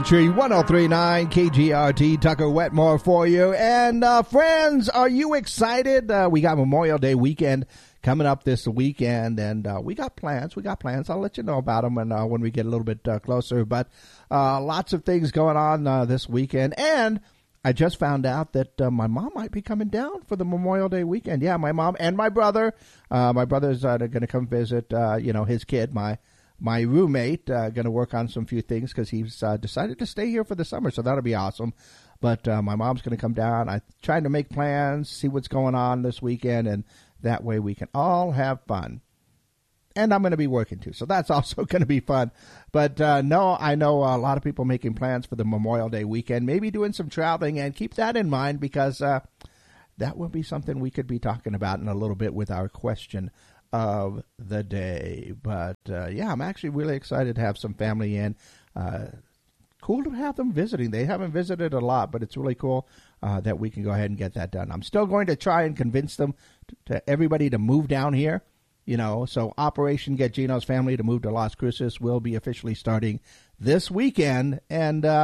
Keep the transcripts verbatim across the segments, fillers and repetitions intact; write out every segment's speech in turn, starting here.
Tree one oh three point nine K G R T, Tucker Wetmore for you. And uh, friends, are you excited? Uh, we got Memorial Day weekend coming up this weekend, and uh, we got plans. We got plans. I'll let you know about them when, uh, when we get a little bit uh, closer. But uh, lots of things going on uh, this weekend. And I just found out that uh, my mom might be coming down for the Memorial Day weekend. Yeah, my mom and my brother. Uh, my brother's uh, going to come visit, uh, you know, his kid, my My roommate, uh, going to work on some few things because he's uh, decided to stay here for the summer, so that'll be awesome. But uh, my mom's going to come down. I'm trying to make plans, see what's going on this weekend, and that way we can all have fun. And I'm going to be working too, so that's also going to be fun. But uh, no, I know a lot of people making plans for the Memorial Day weekend, maybe doing some traveling, and keep that in mind because uh, that will be something we could be talking about in a little bit with our question of the day. But uh, yeah, I'm actually really excited to have some family in. Uh, cool to have them visiting. They haven't visited a lot, but it's really cool uh, that we can go ahead and get that done. I'm still going to try and convince them to, to everybody to move down here. You know, so Operation Get Gino's Family to move to Las Cruces will be officially starting this weekend, and uh,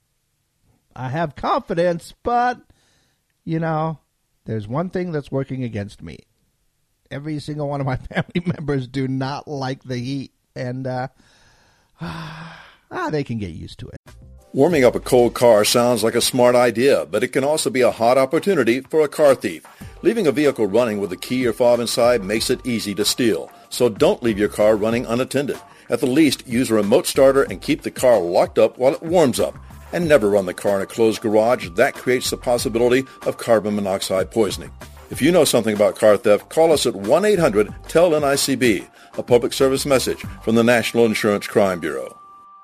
I have confidence, but you know, there's one thing that's working against me. Every single one of my family members do not like the heat, and uh, ah, they can get used to it. Warming up a cold car sounds like a smart idea, but it can also be a hot opportunity for a car thief. Leaving a vehicle running with a key or fob inside makes it easy to steal, so don't leave your car running unattended. At the least, use a remote starter and keep the car locked up while it warms up. And never run the car in a closed garage. That creates the possibility of carbon monoxide poisoning. If you know something about car theft, call us at one eight hundred T E L N I C B, a public service message from the National Insurance Crime Bureau.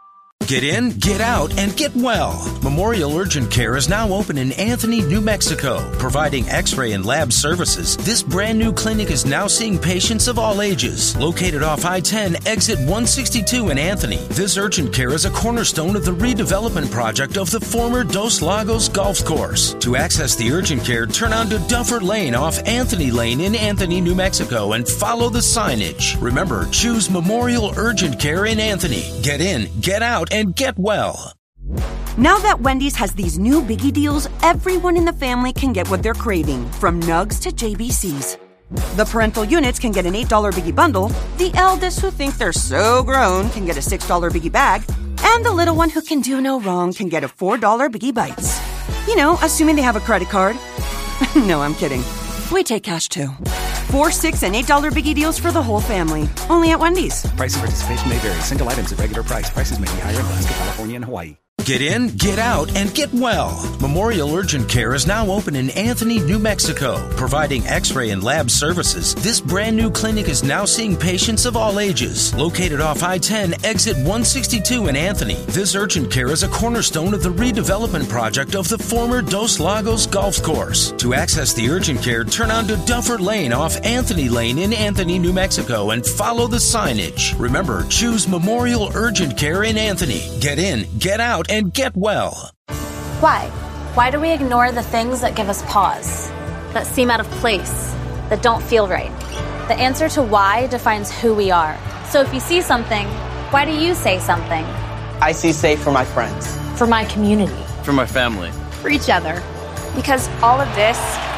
Get in, get out, and get well. Memorial Urgent Care is now open in Anthony, New Mexico, providing x-ray and lab services. This brand new clinic is now seeing patients of all ages. Located off I ten, exit one sixty-two in Anthony, this urgent care is a cornerstone of the redevelopment project of the former Dos Lagos Golf Course. To access the urgent care, turn onto Duffer Lane off Anthony Lane in Anthony, New Mexico, and follow the signage. Remember, choose Memorial Urgent Care in Anthony. Get in, get out, and get well. Now that Wendy's has these new biggie deals, everyone in the family can get what they're craving, from nugs to J B Cs. The parental units can get an eight dollar biggie bundle, the eldest who think they're so grown can get a six dollar biggie bag, and the little one who can do no wrong can get a four dollar biggie bites. You know, assuming they have a credit card. No, I'm kidding. We take cash too. Four, six, and eight dollar biggie deals for the whole family. Only at Wendy's. Price and participation may vary. Single items at regular price. Prices may be higher in Alaska, California, and Hawaii. Get in, get out, and get well. Memorial Urgent Care is now open in Anthony, New Mexico, providing x-ray and lab services. This brand new clinic is now seeing patients of all ages. Located off I ten, exit one sixty-two in Anthony, this urgent care is a cornerstone of the redevelopment project of the former Dos Lagos Golf Course. To access the urgent care, turn onto Duffer Lane off Anthony Lane in Anthony, New Mexico, and follow the signage. Remember, choose Memorial Urgent Care in Anthony. Get in, get out, and get well. Why? Why do we ignore the things that give us pause, that seem out of place, that don't feel right? The answer to why defines who we are. So if you see something, why do you say something? I see safe for my friends. For my community. For my family. For each other. Because all of this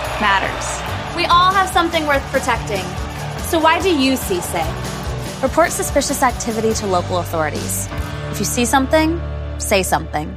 matters. We all have something worth protecting. So why do you see safe? Report suspicious activity to local authorities. If you see something, say something.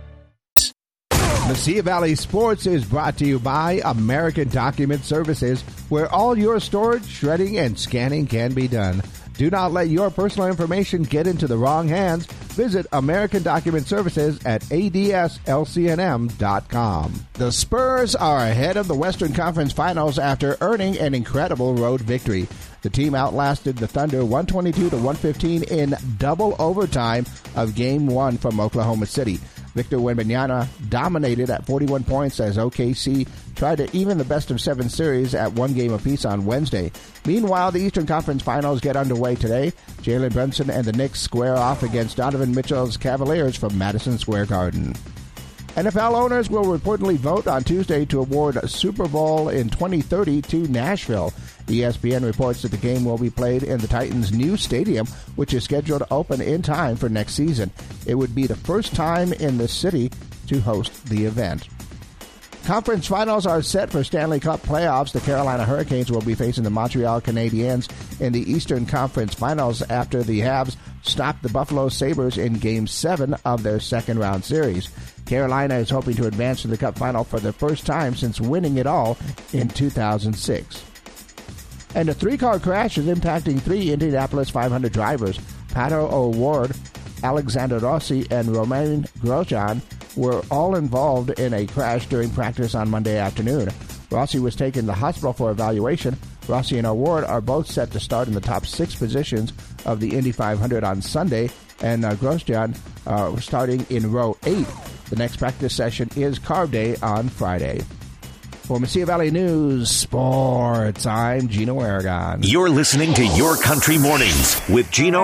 Mesilla Valley Sports is brought to you by American Document Services, where all your storage, shredding, and scanning can be done. Do not let your personal information get into the wrong hands. Visit American Document Services at A D S L C N M dot com. The Spurs are ahead of the Western Conference Finals after earning an incredible road victory. The team outlasted the Thunder one twenty-two to one fifteen in double overtime of Game one from Oklahoma City. Victor Wembanyama dominated at forty-one points as O K C tried to even the best of seven series at one game apiece on Wednesday. Meanwhile, the Eastern Conference Finals get underway today. Jalen Brunson and the Knicks square off against Donovan Mitchell's Cavaliers from Madison Square Garden. N F L owners will reportedly vote on Tuesday to award Super Bowl in twenty thirty to Nashville. E S P N reports that the game will be played in the Titans' new stadium, which is scheduled to open in time for next season. It would be the first time in the city to host the event. Conference finals are set for Stanley Cup playoffs. The Carolina Hurricanes will be facing the Montreal Canadiens in the Eastern Conference Finals after the Habs stopped the Buffalo Sabres in Game seven of their second-round series. Carolina is hoping to advance to the Cup final for the first time since winning it all in two thousand six. And a three-car crash is impacting three Indianapolis five hundred drivers. Pato O'Ward, Alexander Rossi, and Romain Grosjean were all involved in a crash during practice on Monday afternoon. Rossi was taken to the hospital for evaluation. Rossi and O'Ward are both set to start in the top six positions of the Indy five hundred on Sunday, and uh, Grosjean uh, starting in row eight. The next practice session is Carb Day on Friday. For Mesilla Valley News Sports, I'm Gino Aragon. You're listening to Your Country Mornings with Gino